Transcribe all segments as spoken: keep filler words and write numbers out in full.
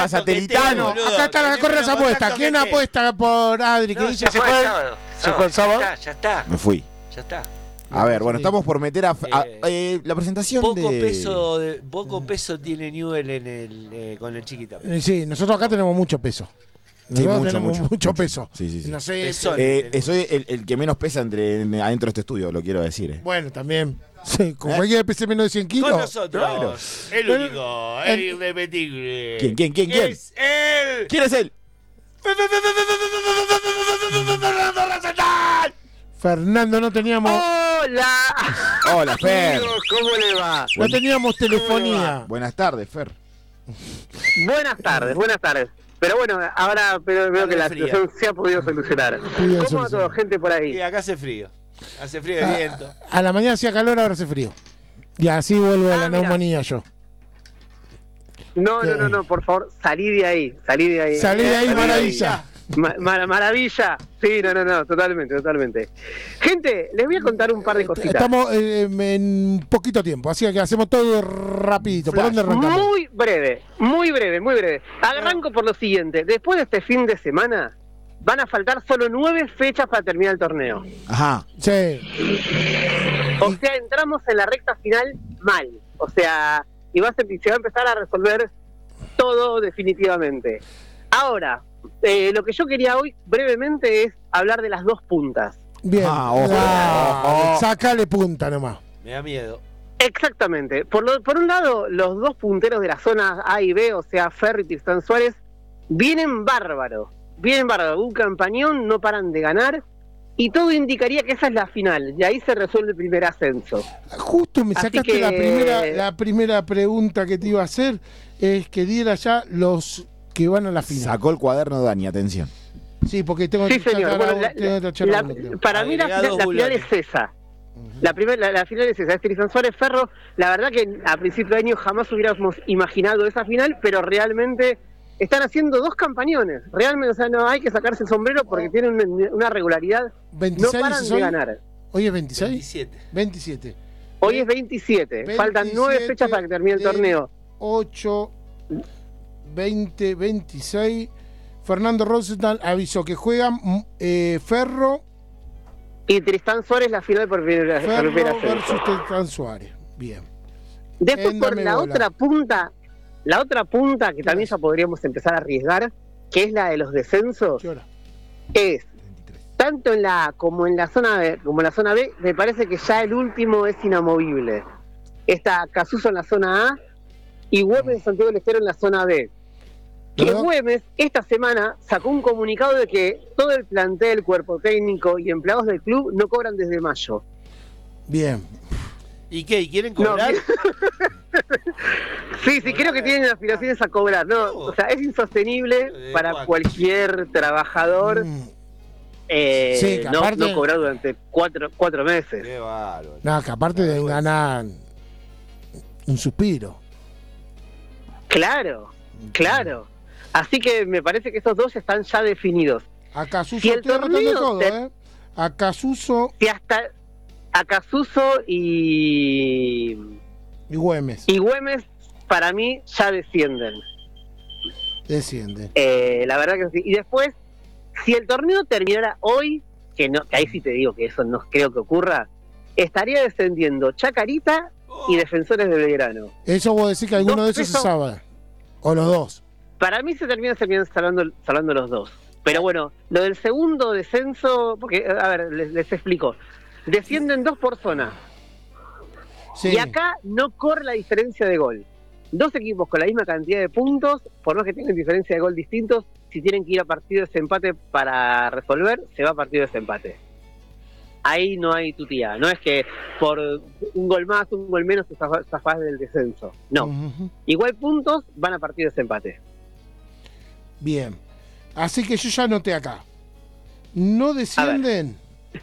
Satelitano. Acá está la correa esa apuesta. ¿Quién apuesta por Adri? ¿Qué No, dice? ya ¿Se fue fue? el sábado. ¿Se fue el sábado? Ya está, ya está. Me fui. Ya está. A ver, bueno, estamos por meter a, a- Eh, eh, la presentación Poco de... peso, de, poco peso tiene Newell en el, eh, con el chiquita. Eh, Sí, nosotros acá tenemos mucho peso. Sí, Nosotros mucho, tenemos mucho, mucho, mucho. peso. Sí, sí, sí. No sé. Pesón. Eh, eh, soy el, el que menos pesa entre en- adentro de este estudio, lo quiero decir. eh. Bueno, también. Sí, con ¿Eh? cualquier pese menos de cien Con kilos. nosotros, Claro. el único, el El- irrepetible. ¿Quién, quién, quién, quién? Es él. ¿Quién es él? Fernando, no teníamos, ¡Hola! Hola, Fer. Amigos, ¿cómo le va? no teníamos telefonía. Buenas tardes, Fer. Buenas tardes, buenas tardes. Pero bueno, ahora pero veo que la Fría. situación se ha podido solucionar. Podido ¿Cómo va solucionar. todo, gente por ahí? Y acá hace frío. Hace frío de A, viento. a la mañana hacía calor, ahora hace frío. Y así vuelvo a Ah, la mira. neumonía yo. No, no, no, no, por favor, salí de ahí, salí de ahí. Salí de ahí, maravilla. Ma- mar- maravilla. Sí, no, no, no, totalmente, totalmente. Gente, les voy a contar un par de cositas. Estamos eh, en poquito tiempo, así que hacemos todo rapidito. ¿Por Flash. dónde arrancamos? Muy breve, muy breve, muy breve. Arranco por lo siguiente. Después de este fin de semana, van a faltar solo nueve fechas para terminar el torneo. Ajá. Sí. O sea, entramos en la recta final mal. O sea, y va a ser- se va a empezar a resolver todo definitivamente. Ahora, eh, lo que yo quería hoy brevemente es hablar de las dos puntas. Bien. Ah, ojo, Ah, ojo. Sácale punta nomás. Me da miedo. Exactamente. Por, lo- por un lado, los dos punteros de la zona A y B, o sea, Ferro y Tristán Suárez, vienen bárbaros. Vienen bárbaros. Un campañón, no paran de ganar. Y todo indicaría que esa es la final. Y ahí se resuelve el primer ascenso. Justo me Así sacaste que- la primera la primera pregunta que te iba a hacer, es que diera ya los que van a la final. Sacó el cuaderno Dani, atención. Sí, porque tengo Sí, que señor. tachar Bueno, a- la- tengo que tachar a la- uno, creo. para mí la, Agregá final- dos la final bulones. es esa. La, primer, la, la final es esa, es Tristán Suárez Ferro. La verdad que a principio de año jamás hubiéramos imaginado esa final, pero realmente están haciendo dos campañones. Realmente, o sea, no hay que sacarse el sombrero porque tienen una, una regularidad. No veintiséis paran es de hoy. ganar. Hoy es veintiséis. veintisiete. veintisiete. Hoy es veintisiete. Faltan nueve veintisiete fechas para que termine el del torneo. ocho, veinte, veintiséis. Fernando Rosenthal avisó que juegan mm, eh, Ferro, Y Tristán Suárez la final por primera por Ferro primera ascenso. versus Tristán Suárez. Bien. Después En por Dame la Bola. otra punta, la otra punta que también ya podríamos empezar a arriesgar, que es la de los descensos, ¿Qué hora? es tanto en la A como en la zona B, como en la zona B, me parece que ya el último es inamovible. Está Casuso en la zona A y Güemes de Santiago del Estero en la zona B. Que Pero- Güemes esta semana sacó un comunicado de que todo el plantel, cuerpo técnico y empleados del club no cobran desde mayo. Bien. ¿Y qué? ¿Y quieren No, cobrar? Sí, sí, creo que tienen aspiraciones a cobrar, ¿no? O sea, es insostenible Eh, para cuatro. cualquier trabajador Mm. eh, Sí, que no, aparte- no cobrar durante cuatro, cuatro meses. Qué bárbaro. No, que aparte de ganar un suspiro. Claro, claro. Así que me parece que esos dos están ya definidos. A Casuso, Si el estoy anotando torneo todo, te- ¿eh? A Casuso Si hasta Acasuso y, y Güemes y Güemes, para mí, ya descienden. descienden. Eh, la verdad que sí. Y después, si el torneo terminara hoy, que no, que ahí sí te digo que eso no creo que ocurra, estaría descendiendo Chacarita y Defensores de Belgrano. Eso vos decís que alguno Dos de esos se pesos. sabe. O los dos. Para mí se terminan, se terminan salvando, salvando los dos. Pero bueno, lo del segundo descenso, porque, a ver, les, les explico. Descienden dos por zona. Sí. Y acá no corre la diferencia de gol. Dos equipos con la misma cantidad de puntos, por más que tengan diferencia de gol distintos, si tienen que ir a partido de desempate para resolver, se va a partido de desempate. Ahí no hay tutía. No es que por un gol más, un gol menos se zafa- zafás del descenso. No. Ujú. Igual puntos van a partido de desempate. Bien. Así que yo ya anoté acá. No descienden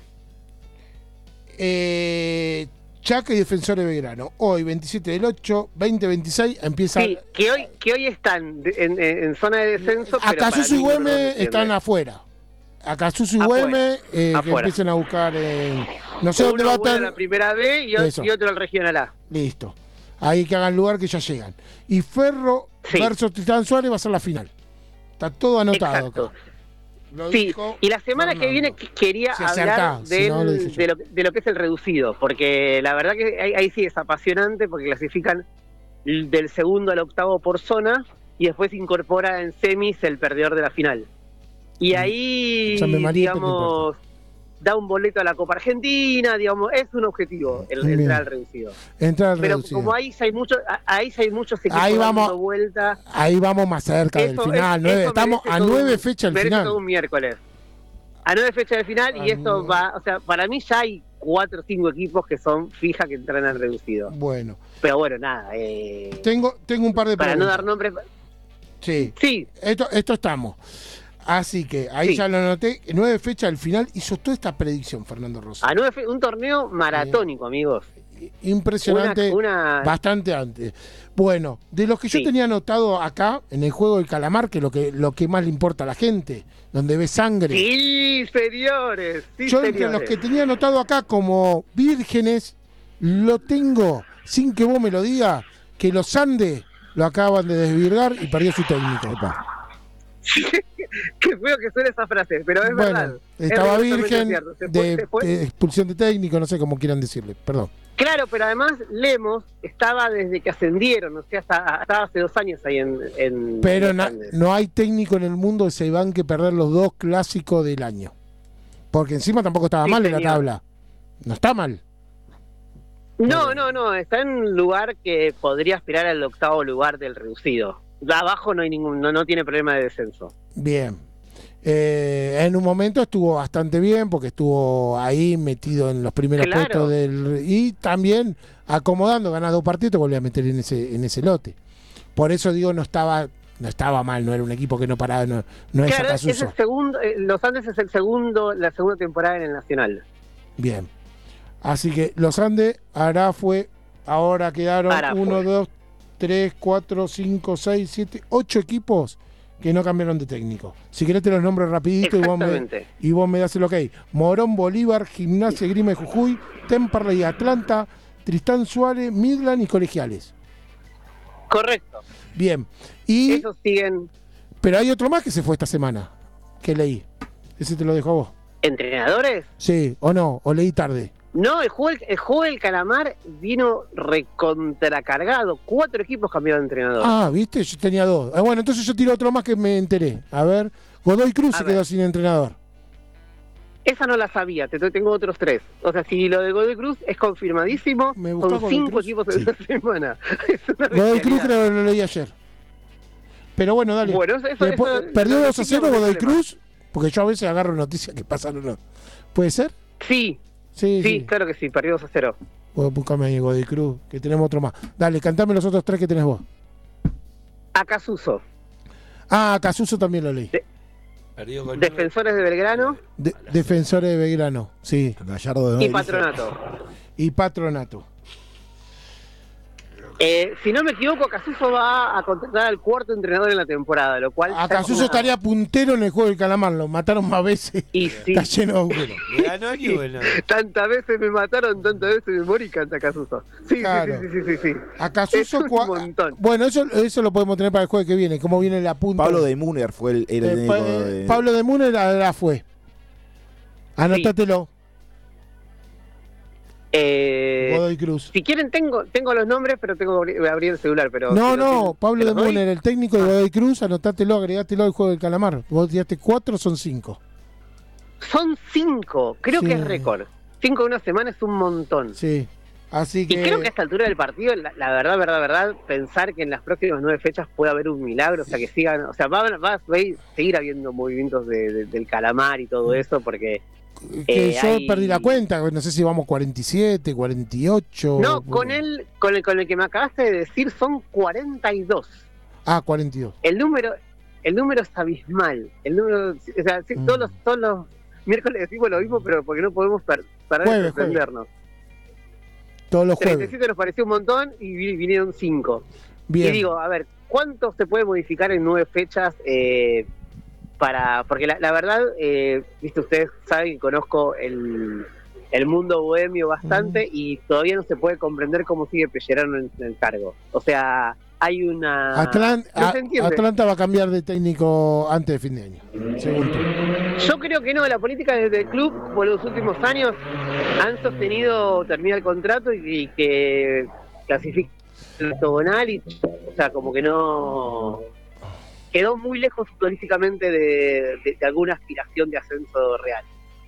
eh, Chaca y Defensores de Belgrano. Hoy, veintisiete del ocho, veinte veintiséis, empieza. Sí, que hoy, que hoy están de- en, en- en zona de descenso. pero Acá para Suso y mí no Güemes descienden. están afuera. Acá Suso y Afuera. Güemes, eh, que Afuera. empiecen a buscar. en- no sé dónde Uno va a vuelve estar. a la primera B y, o- Eso. y otro al regional A. Listo. Ahí que hagan lugar que ya llegan. Y Ferro Sí. versus Tristán Suárez va a ser la final. Está todo anotado Exacto. acá. Lo Sí, dijo y la semana Fernando. que viene qu- quería Si hablar acertá, si del- no, lo dije yo. de, lo, de lo que es el reducido, porque la verdad que ahí, ahí sí es apasionante porque clasifican l- del segundo al octavo por zona y después incorpora en semis el perdedor de la final. Y ahí, Ya me mareé, pero no digamos, da un boleto a la Copa Argentina, digamos, es un objetivo el Bien. entrar al reducido. Entrar al Pero reducido. como ahí ya hay muchos, a- ahí ya hay muchos equipos Ahí dando vamos- vuelta. Ahí vamos más cerca del Eso- final. es- nueve. eso Estamos merece a todo nueve un- fechas del merece final. todo un miércoles. A nueve fechas del final y A esto nueve. va, o sea, para mí ya hay cuatro o cinco equipos que son fija que entran al reducido. Bueno, Pero bueno, nada, eh, tengo, tengo un par de para no preguntas. dar nombres, Sí, sí, esto, esto estamos. Así que ahí Sí. ya lo anoté. Nueve fechas del final hizo toda esta predicción, Fernando Rosa. a nueve fe- un torneo maratónico, amigos. Impresionante. Una, una- Bastante antes. Bueno, de los que yo Sí. tenía anotado acá, en el juego del calamar, que es lo que, lo que más le importa a la gente, donde ve sangre. Sí, señores, sí, yo entre señores. los que tenía anotado acá como vírgenes, lo tengo, sin que vos me lo digas, que los Andes lo acaban de desvirgar y perdió su técnico. Epa. Qué feo que suena esa frase, pero es Bueno, verdad. Es estaba rigurosamente virgen cierto. Se fue- de, se fue- de expulsión de técnico, no sé cómo quieran decirle, perdón. Claro, pero además Lemos estaba desde que ascendieron, o sea, hasta, hasta hace dos años ahí en... en Pero en na- Andes. no hay técnico en el mundo que se banque perder los dos clásicos del año. Porque encima tampoco estaba Sí, mal en la señor. tabla. No está mal. No, no, no, está en un lugar que podría aspirar al octavo lugar del reducido. De abajo no hay ningún, no, no tiene problema de descenso. Bien. Eh, en un momento estuvo bastante bien porque estuvo ahí metido en los primeros Claro. puestos del y también acomodando, ganando dos partidos, te volvía a meter en ese en ese lote. Por eso digo no estaba no estaba mal, no era un equipo que no paraba, no, no es Claro, es Acasuso. el segundo, eh, Los Andes es el segundo, la segunda temporada en el Nacional. Bien. Así que los Andes, Arafue, ahora quedaron Arafue. uno, dos, tres, cuatro, cinco, seis, siete, ocho equipos que no cambiaron de técnico. Si querés te los nombro rapidito y vos, me, Exactamente. y vos me das el ok. Morón, Bolívar, Gimnasia, Grima y Jujuy, Temperley, Atlanta, Tristán Suárez, Midland y Colegiales. Correcto. Bien. Y, Esos siguen pero hay otro más que se fue esta semana, que leí. Ese te lo dejo a vos. entrenadores. Sí, o no, o leí tarde. No, el juego, el juego del calamar vino recontracargado. Cuatro equipos cambiaron de entrenador. Ah, viste, yo tenía dos. Ah, bueno, entonces yo tiro otro más que me enteré. A ver, Godoy Cruz A se ver. quedó sin entrenador. Esa no la sabía, te tengo otros tres. O sea, si lo de Godoy Cruz es confirmadísimo, ¿Me buscás son Godoy cinco Cruz? equipos Sí. en una semana. Es una Godoy Cruz bestialidad. creo que lo leí ayer. Pero bueno, dale. Bueno, eso, eso, Después- eso- ¿Perdió lo dos a sí cero que no Godoy hay problema. Cruz? Porque yo a veces agarro noticias que pasan o no. ¿Puede ser? Sí, Sí, sí, sí. claro que sí, perdió dos a cero. Vos buscame ahí Godoy Cruz, que tenemos otro más. Dale, cantame los otros tres que tenés vos. Acasuso, Ah, Casuso también lo leí. Perdió con Defensores de Belgrano De- Defensores de Belgrano, sí. Gallardo de y nueve, Patronato. Y Patronato. Eh, si no me equivoco, Acasuso va a contratar al cuarto entrenador en la temporada, lo cual... A Casuso estaría puntero en el juego del calamar, lo mataron más veces. Y sí, Está lleno de agujeros. Le ganó a Newell. tantas veces me mataron, tantas veces me morí, canta Casuso. Sí, sí, Claro. sí, sí, sí, sí, sí. A Casuso Es un cua- montón. Bueno, eso, eso lo podemos tener para el jueves que viene. ¿Cómo viene la punta? Pablo de Muner fue el, era el Eh, técnico pa- de... Pablo de Muner la fue. Anótatelo. Eh, Godoy Cruz. si quieren, tengo tengo los nombres, pero tengo que abrir- abrir el celular. Pero No, si lo no, tienen, Pablo ¿te de los doy? Muner, el técnico de Godoy Cruz, anotátelo, agregátelo al juego del calamar. Vos tiraste cuatro, son cinco. Son cinco, creo Sí. que es récord. Cinco en una semana es un montón. Sí. Así Y que. creo que a esta altura del partido, la, la verdad, verdad, verdad, pensar que en las próximas nueve fechas puede haber un milagro, o sea, que sigan, o sea, va, va, va a seguir habiendo movimientos de- de- del calamar y todo eso, porque... que eh, yo hay- perdí la cuenta, no sé si vamos cuarenta y siete, cuarenta y ocho. No, con el, con el con el que me acabaste de decir son cuarenta y dos. Ah, cuarenta y dos. El número el número es abismal. El número, o sea, sí, Mm. todos, los, todos los miércoles decimos lo mismo, pero porque no podemos per- parar de Jueves, sorprendernos. Todos los treinta y jueves. siete nos pareció un montón y vi- vinieron cinco. Bien. Y digo, a ver, ¿cuánto se puede modificar en nueve fechas? Eh, para Porque la, la verdad, eh, viste, ustedes saben que conozco el, el mundo bohemio bastante y todavía no se puede comprender cómo sigue Pellerano en, en el cargo. O sea, hay una... Atlan- no se a- entiende. Atlanta va a cambiar de técnico antes de fin de año, según tú. Yo creo que no, la política desde el club por los últimos años han sostenido terminar el contrato y, y que clasifique el octogonal y, o sea, como que no... Quedó muy lejos futbolísticamente de, de, de alguna aspiración de ascenso real.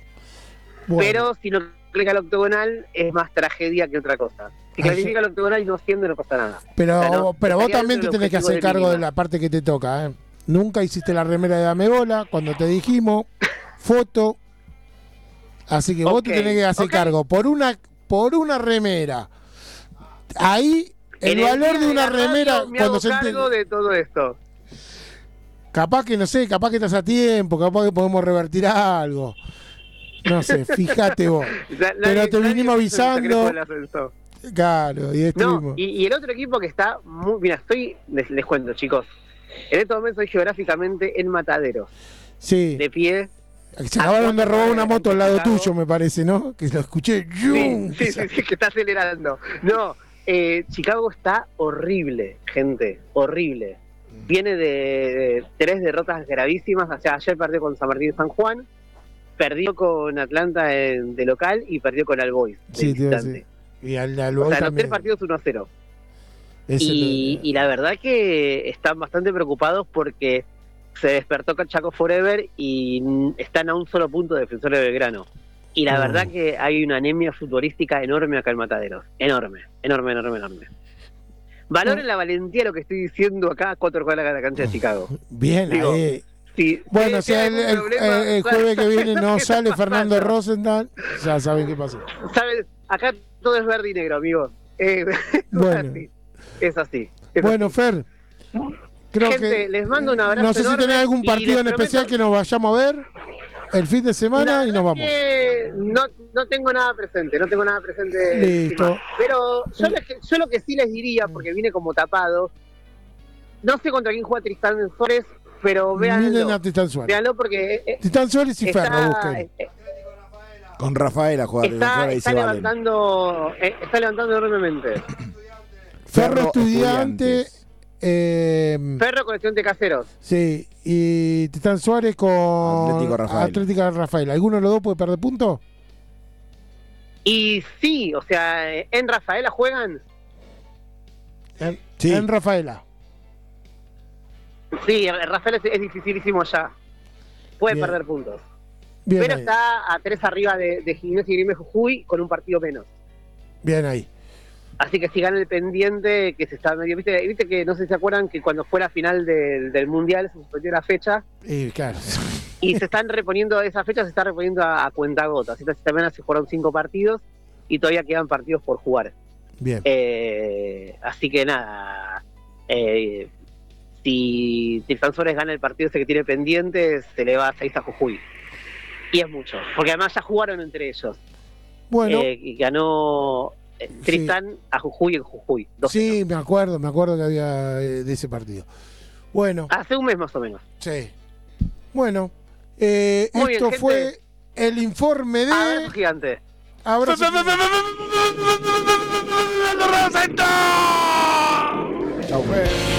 Bueno, Pero si no clasifica al octogonal es más tragedia que otra cosa. Si Ah, clasifica sí. al octogonal y no asciende no pasa nada. pero, o sea, no, pero vos estaría también te dentro tenés del que hacer objetivo de cargo de mínima. la parte que te toca, ¿eh? Nunca hiciste la remera de Dame Bola cuando te dijimos, foto. Así que vos te Ok, tenés que hacer ok. cargo por una, por una remera. Ahí, el En valor día de una la radio remera, me cuando hago se cargo entiende. de todo esto. Capaz que, no sé, capaz que estás a tiempo, capaz que podemos revertir algo. No sé, fíjate vos. Ya, Pero nadie- te nadie vinimos puso el secreto avisando. del ascenso. Claro, y No, estuvimos. y, y el otro equipo que está muy... Mira, estoy... Les, les cuento, chicos. En este momento estoy geográficamente en Mataderos. Sí, De pie. se acabaron de robar una moto al lado Chicago. tuyo, me parece, ¿no? Que lo escuché. Sí, ¡yum! sí, sí, sí, que está acelerando. No, eh, Chicago está horrible, gente. Horrible. Viene de tres derrotas gravísimas. O sea, ayer perdió con San Martín de San Juan. Perdió con Atlanta en- de local y perdió con Albois de Sí, te iba a visitante. decir. Y al, al O Boy sea, los también. tres partidos uno a cero. Ese Y, le- y la verdad que están bastante preocupados porque se despertó con Chaco Forever y mm, están a un solo punto de Defensores de Belgrano. Y la Oh. verdad que hay una anemia futbolística enorme acá en Mataderos. Enorme, enorme, enorme, enorme. Valoren Oh. la valentía de lo que estoy diciendo acá a cuatro cuadras de la cancha de Chicago. Bien, Digo, ahí. Si, Bueno, si si hay el, algún el- problema, el- el ¿saben- jueves que viene saben lo no que está sale Fernando pasando? Rosenthal, ya saben qué pasó. ¿Sabes? Acá todo es verde y negro, amigos. Eh, Bueno. es así. Es así. es Bueno, así. Fer, creo Gente, que. les mando un abrazo No sé si enorme tenés algún y partido les en especial prometo- que nos vayamos a ver el fin de semana y nos vamos. Eh, no, no tengo nada presente, no tengo nada presente. Listo. encima. Pero yo, les- yo lo que sí les diría, porque vine como tapado, no sé contra quién juega Tristán Suárez, pero Miren véanlo. a Titán Suárez. Véanlo porque eh, Titán Suárez y Ferro, está, busquen. eh, Con Rafael a jugar está, defensora y está se valen. levantando, eh, está levantando enormemente. Ferro Ferro Estudiante. Estudiantes. Eh, Ferro con de caseros. sí, y Titán Suárez con Atlético Rafael. Atlético Rafael. ¿Alguno de los dos puede perder puntos? Y sí, o sea, eh, en Rafaela juegan. En, Sí. en Rafaela. Sí, Rafael es, es dificilísimo ya. Puede Bien. perder puntos. Bien Pero ahí. está a tres arriba de, de Gimnasia y Grima Jujuy con un partido menos. Bien ahí. Así que si gana el pendiente, que se está medio. ¿Viste, viste que no sé si se acuerdan que cuando fue la final del, del Mundial se suspendió la fecha Y claro. y se están reponiendo, esa fecha se está reponiendo a, a cuentagotas. Esta semana se jugaron cinco partidos y todavía quedan partidos por jugar. Bien. Eh, así que nada. Eh, si Tristán Suárez gana el partido ese que tiene pendiente, se le va a seis a Jujuy. Y es mucho, porque además ya jugaron entre ellos. Bueno, Eh, y ganó eh, Tristán a Jujuy en Jujuy. dos cero. sí, me acuerdo, me acuerdo que había eh, de ese partido. Bueno, Hace un mes más o menos. sí. Bueno, eh, Muy bien, esto gente. fue el informe de. Abrazo gigante. Abrazo. Chau, Fer.